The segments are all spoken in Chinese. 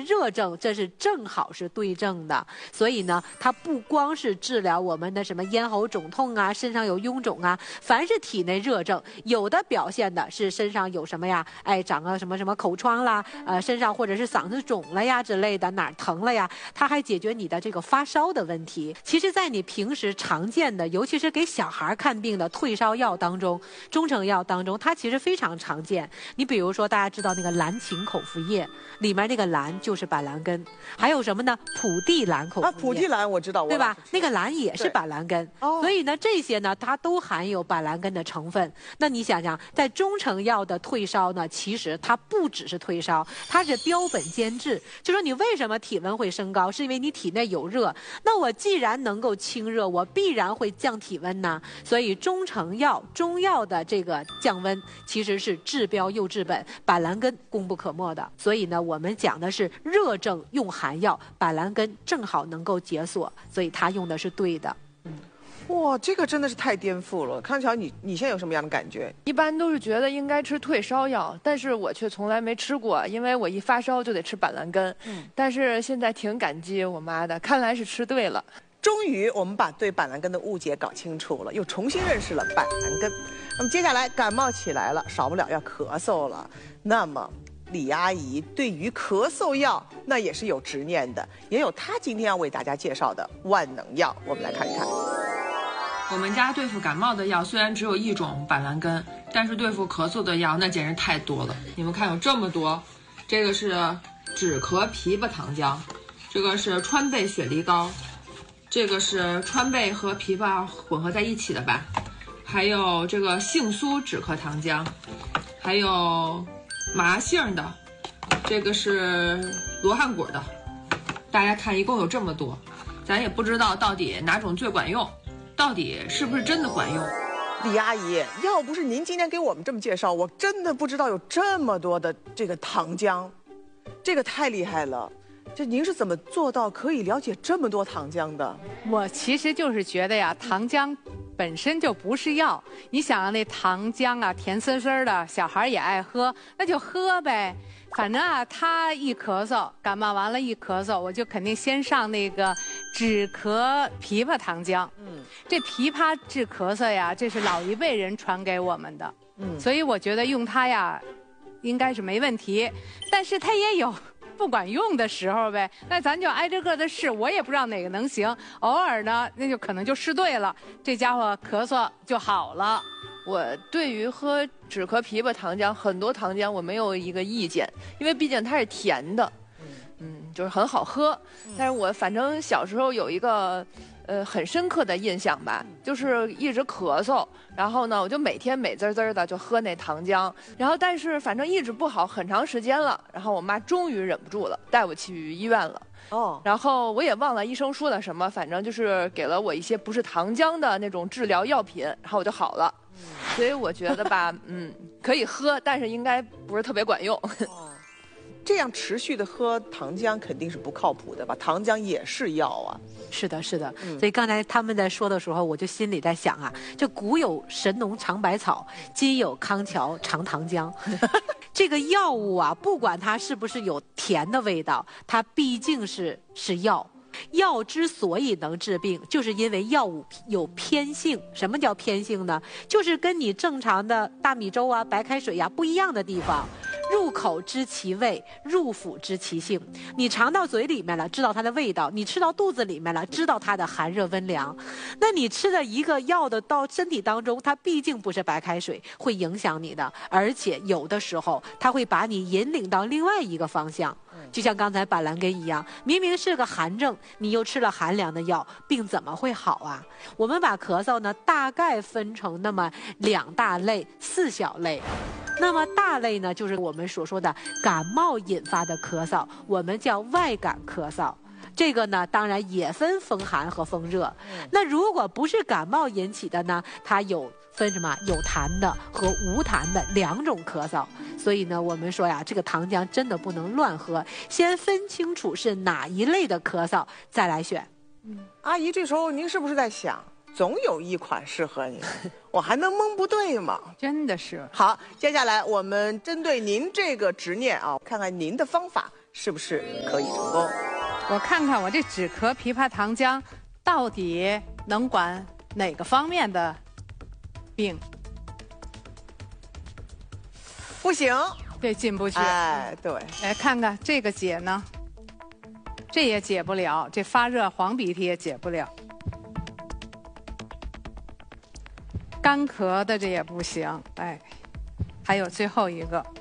热症这是正好是对症的。所以呢，它不光是治疗我们的什么咽喉肿痛啊、身上有臃肿啊，凡是体内热症，有的表现的是身上有什么呀？哎，长个什么什么口疮啦，身上或者是嗓子肿了呀之类的，哪儿疼了呀？它还解决你的这个发烧的问题。其实，在你平时常见的，尤其是给小孩看病的退烧药当中，中成药当中，它其实非常常见。你比如说，大家知道那个蓝芩口服液，里面那个蓝就是板蓝根，还有什么呢？普地蓝口服液。 普地蓝我知道， 对吧？那个蓝也是板蓝根，所以呢，这些呢，它都含有板蓝根的成分。那你想想，在中成药的退烧呢，其实它不只是退烧，它是标本兼治。就说你为什么体温会升高，是因为你体内有热。那我既然能够清热，我必然会降体温呢。所以中成药、中药的这个降温，其实是治标又治本，板蓝根功不可没的。所以呢，我们讲的是热症用寒药，板蓝根正好能够解锁，所以它用的是对的。 哇，这个真的是太颠覆了！康桥，你现在有什么样的感觉？ 一般都是觉得应该吃退烧药，但是我却从来没吃过，因为我一发烧就得吃板蓝根。但是现在挺感激我妈的，看来是吃对了。 终于，我们把对板蓝根的误解搞清楚了，又重新认识了板蓝根。那么接下来感冒起来了，少不了要咳嗽了。那么李阿姨对于咳嗽药那也是有执念的，也有她今天要为大家介绍的万能药，我们来看一看。 我们家对付感冒的药虽然只有一种板蓝根，但是对付咳嗽的药那简直太多了。你们看有这么多，这个是止咳枇杷糖浆，这个是川贝雪梨膏，这个是川贝和枇杷混合在一起的吧，还有这个杏苏止咳糖浆，还有麻杏的，这个是罗汉果的。大家看一共有这么多，咱也不知道到底哪种最管用，到底是不是真的管用。 李阿姨，要不是您今天给我们这么介绍，我真的不知道有这么多的这个糖浆，这个太厉害了。这您是怎么做到可以了解这么多糖浆的？ 我其实就是觉得呀，糖浆本身就不是药。你想啊，那糖浆啊，甜丝丝的，小孩也爱喝，那就喝呗。反正啊，他一咳嗽，感冒完了一咳嗽，我就肯定先上那个止咳枇杷糖浆。这枇杷治咳嗽呀，这是老一辈人传给我们的。所以我觉得用它呀，应该是没问题。但是它也有不管用的时候呗，那咱就挨着个的试，我也不知道哪个能行。偶尔呢，那就可能就试对了，这家伙咳嗽就好了。 我对于喝止咳枇杷糖浆，很多糖浆我没有一个意见，因为毕竟它是甜的，就是很好喝。但是我反正小时候有一个很深刻的印象吧，就是一直咳嗽，然后呢，我就每天美滋滋的就喝那糖浆，然后但是反正一直不好很长时间了，然后我妈终于忍不住了，带我去医院了。然后我也忘了医生说的什么，反正就是给了我一些不是糖浆的那种治疗药品，然后我就好了。所以我觉得吧，可以喝，但是应该不是特别管用。 这样持续的喝糖浆肯定是不靠谱的吧？糖浆也是药啊。 是的，是的。所以刚才他们在说的时候，我就心里在想啊，这古有神农尝百草，今有康桥尝糖浆。这个药物啊，不管它是不是有甜的味道，它毕竟是药。药之所以能治病，就是因为药物有偏性。什么叫偏性呢？就是跟你正常的大米粥啊、白开水呀不一样的地方。入口知其味，入腹知其性。你尝到嘴里面了，知道它的味道；你吃到肚子里面了，知道它的寒热温凉。那你吃的一个药的到身体当中，它毕竟不是白开水，会影响你的，而且有的时候它会把你引领到另外一个方向。就像刚才板蓝根一样，明明是个寒症，你又吃了寒凉的药，病怎么会好啊？我们把咳嗽呢大概分成那么2大类、4小类。那么大类呢，就是我们所说的感冒引发的咳嗽，我们叫外感咳嗽。这个呢，当然也分风寒和风热。那如果不是感冒引起的呢，它有分什么？有痰的和无痰的2种咳嗽。所以呢，我们说呀，这个糖浆真的不能乱喝，先分清楚是哪一类的咳嗽，再来选。 阿姨，这时候您是不是在想，总有一款适合你，我还能蒙不对吗？ 真的是。 好，接下来我们针对您这个执念啊，看看您的方法是不是可以成功？ 我看看我这止咳枇杷糖浆到底能管哪个方面的病？ 不行， 这进不去。 哎，对， 来看看这个解呢，这也解不了，这发热黄鼻涕也解不了，干咳的这也不行，哎，还有最后一个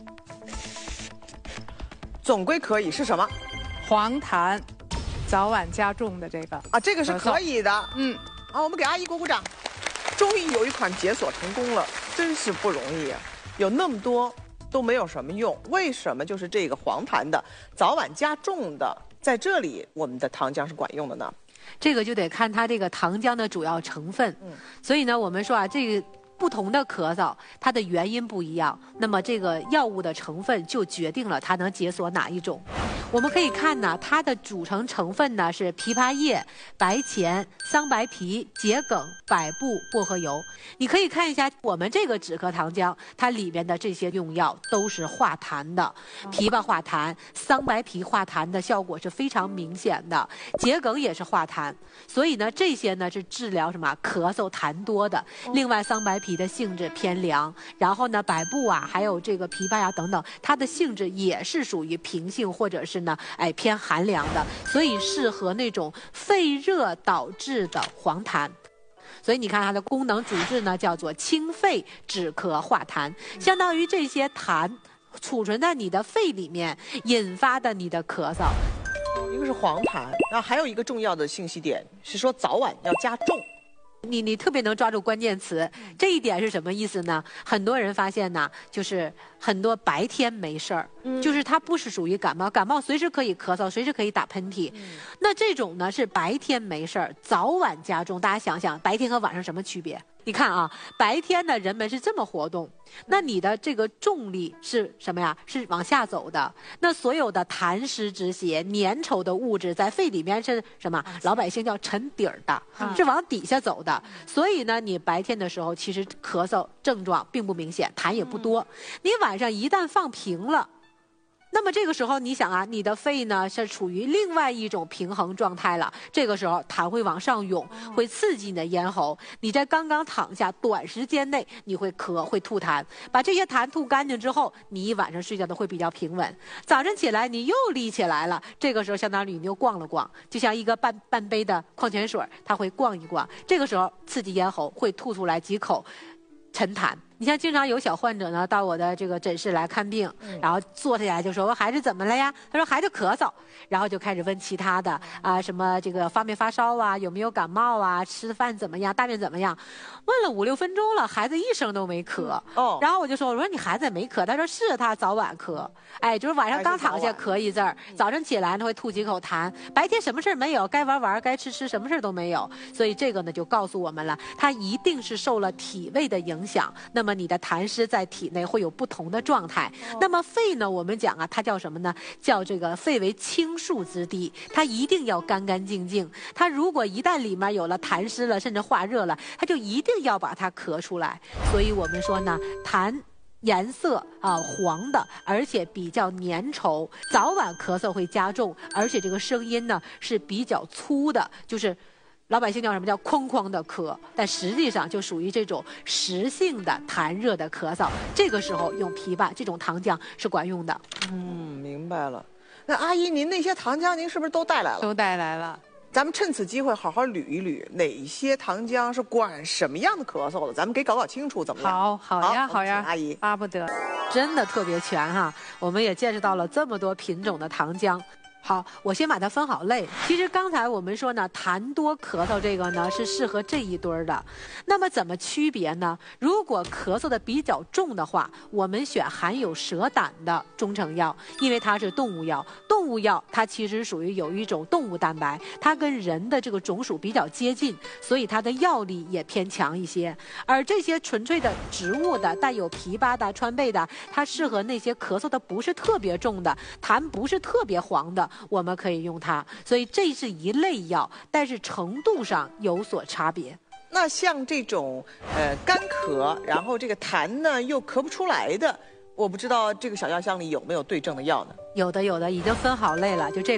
总归可以是什么？ 黄痰，早晚加重的这个啊，这个是可以的。我们给阿姨鼓鼓掌，终于有一款解锁成功了，真是不容易啊！有那么多都没有什么用，为什么就是这个黄痰的早晚加重的，在这里我们的糖浆是管用的呢？ 这个就得看它这个糖浆的主要成分。所以呢，我们说啊，这个不同的咳嗽，它的原因不一样，那么这个药物的成分就决定了它能解锁哪一种。我们可以看呢，它的组成成分呢是枇杷叶、白钱、桑白皮、桔梗、百部、薄荷油。你可以看一下我们这个止咳糖浆，它里面的这些用药都是化痰的，枇杷化痰、桑白皮化痰的效果是非常明显的，桔梗也是化痰。所以呢，这些呢是治疗什么咳嗽痰多的。另外，桑白皮的性质偏凉，然后呢，百部啊，还有这个枇杷呀等等，它的性质也是属于平性或者是呢，偏寒凉的，所以适合那种肺热导致的黄痰。所以你看它的功能主治呢，叫做清肺止咳化痰，相当于这些痰储存在你的肺里面，引发的你的咳嗽。 一个是黄痰，然后还有一个重要的信息点是说早晚要加重。 你特别能抓住关键词，这一点是什么意思呢？很多人发现呢，就是很多白天没事儿，就是它不是属于感冒，感冒随时可以咳嗽，随时可以打喷嚏。那这种呢是白天没事儿，早晚加重。大家想想，白天和晚上什么区别？你看啊，白天呢人们是这么活动，那你的这个重力是什么呀？是往下走的。那所有的痰湿之邪、粘稠的物质在肺里面是什么？老百姓叫沉底儿的，是往底下走的。所以呢，你白天的时候其实咳嗽症状并不明显，痰也不多。你晚上一旦放平了，那么这个时候你想啊，你的肺呢是处于另外一种平衡状态了。这个时候痰会往上涌，会刺激你的咽喉。你在刚刚躺下短时间内，你会咳，会吐痰。把这些痰吐干净之后，你一晚上睡觉都会比较平稳。早晨起来你又立起来了，这个时候相当于你又逛了逛，就像一个半杯的矿泉水，它会逛一逛。这个时候刺激咽喉，会吐出来几口沉痰。你像经常有小患者呢到我的这个诊室来看病，然后坐下来就说我孩子怎么了呀？他说孩子咳嗽，然后就开始问其他的啊，什么这个发没发烧啊，有没有感冒啊，吃饭怎么样，大便怎么样？问了5、6分钟了，孩子一声都没咳。然后我说你孩子也没咳，他说是他早晚咳，就是晚上刚躺下咳一阵儿，早上起来呢会吐几口痰，白天什么事儿没有，该玩该吃，什么事儿都没有。所以这个呢就告诉我们了，他一定是受了体味的影响。那么你的痰湿在体内会有不同的状态。那么肺呢，我们讲啊，它叫什么呢？叫这个肺为清肃之地，它一定要干干净净。它如果一旦里面有了痰湿了，甚至化热了，它就一定要把它咳出来。所以我们说呢，痰颜色黄的，而且比较粘稠，早晚咳嗽会加重，而且这个声音呢是比较粗的，就是老百姓叫什么叫哐哐的咳，但实际上就属于这种实性的痰热的咳嗽。这个时候用枇杷这种糖浆是管用的。 明白了。那阿姨，您那些糖浆您是不是都带来了？ 都带来了。 咱们趁此机会好好捋一捋，哪些糖浆是管什么样的咳嗽的？咱们给搞清楚，怎么样？ 好呀， 阿姨， 巴不得， 真的特别全哈。我们也见识到了这么多品种的糖浆。好，我先把它分好类。其实刚才我们说呢，痰多咳嗽这个呢是适合这一堆儿的。那么怎么区别呢？如果咳嗽的比较重的话，我们选含有蛇胆的中成药，因为它是动物药。动物药它其实属于有一种动物蛋白，它跟人的这个种属比较接近，所以它的药力也偏强一些。而这些纯粹的植物的、带有枇杷的、川贝的，它适合那些咳嗽的不是特别重的、痰不是特别黄的。我们可以用它，所以这是一类药，但是程度上有所差别。 那像这种干咳，然后这个痰呢又咳不出来的，我不知道这个小药箱里有没有对症的药呢？ 有的，已经分好类了，就这